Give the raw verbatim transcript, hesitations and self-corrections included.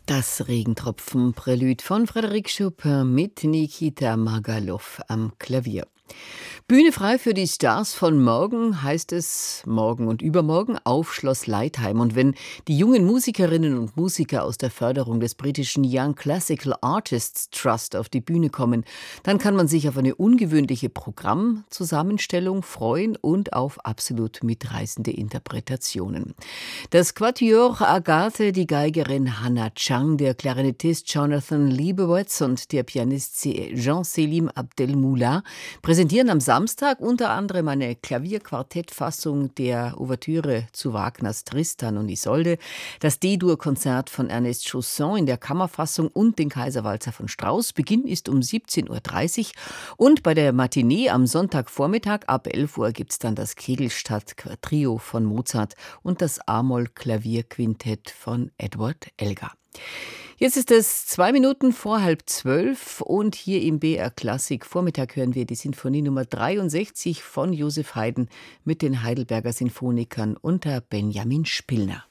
Das Regentropfen-Prälude von Frédéric Chopin mit Nikita Margalow am Klavier. Bühne frei für die Stars von morgen, heißt es morgen und übermorgen auf Schloss Leitheim. Und wenn die jungen Musikerinnen und Musiker aus der Förderung des britischen Young Classical Artists Trust auf die Bühne kommen, dann kann man sich auf eine ungewöhnliche Programmzusammenstellung freuen und auf absolut mitreißende Interpretationen. Das Quatuor Agathe, die Geigerin Hannah Chang, der Klarinettist Jonathan Liebowitz und der Pianist Jean-Selim Abdelmoula präsentieren am Samstag unter anderem eine Klavierquartettfassung der Ouvertüre zu Wagners Tristan und Isolde, das D-Dur-Konzert von Ernest Chausson in der Kammerfassung und den Kaiserwalzer von Strauss. Beginn ist um siebzehn Uhr dreißig und bei der Matinee am Sonntagvormittag ab elf Uhr gibt es dann das Kegelstadt-Trio von Mozart und das A-Moll-Klavierquintett von Edward Elgar. Jetzt ist es zwei Minuten vor halb zwölf und hier im B R Klassik Vormittag hören wir die Sinfonie Nummer dreiundsechzig von Joseph Haydn mit den Heidelberger Sinfonikern unter Benjamin Spillner.